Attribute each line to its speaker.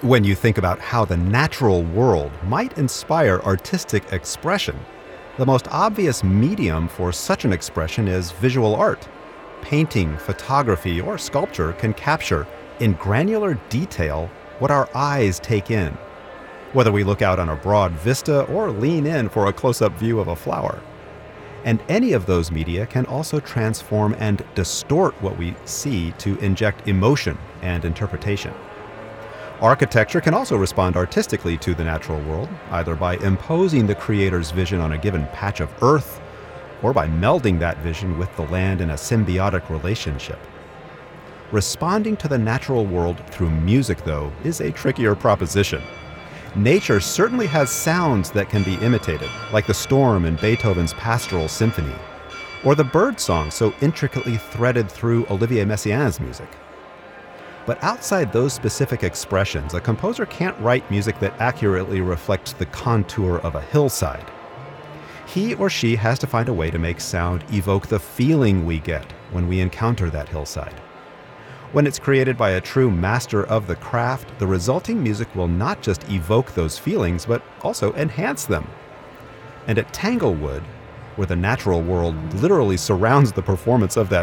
Speaker 1: When you think about how the natural world might inspire artistic expression, the most obvious medium for such an expression is visual art. Painting, photography, or sculpture can capture, in granular detail, what our eyes take in, whether we look out on a broad vista or lean in for a close-up view of a flower. And any of those media can also transform and distort what we see to inject emotion and interpretation. Architecture can also respond artistically to the natural world, either by imposing the creator's vision on a given patch of earth, or by melding that vision with the land in a symbiotic relationship. Responding to the natural world through music, though, is a trickier proposition. Nature certainly has sounds that can be imitated, like the storm in Beethoven's Pastoral Symphony, or the bird song so intricately threaded through Olivier Messiaen's music. But outside those specific expressions, a composer can't write music that accurately reflects the contour of a hillside. He or she has to find a way to make sound evoke the feeling we get when we encounter that hillside. When it's created by a true master of the craft, the resulting music will not just evoke those feelings, but also enhance them. And at Tanglewood, where the natural world literally surrounds the performance of that